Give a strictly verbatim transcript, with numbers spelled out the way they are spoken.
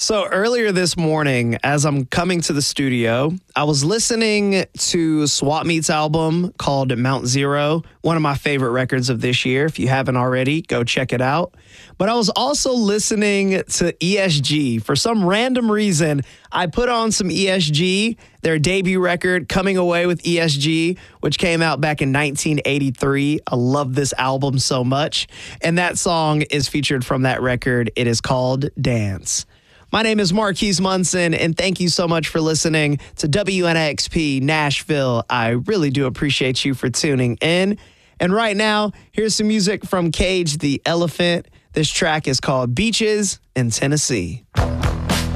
So earlier this morning, as I'm coming to the studio, I was listening to Swap Meet's album called Mount Zero, one of my favorite records of this year. If you haven't already, go check it out. But I was also listening to E S G. For some random reason, I put on some E S G, their debut record, Coming Away with E S G, which came out back in nineteen eighty-three. I love this album so much. And that song is featured from that record. It is called Dance. My name is Marquise Munson, and thank you so much for listening to W N X P Nashville. I really do appreciate you for tuning in. And right now, here's some music from Cage the Elephant. This track is called Beaches in Tennessee.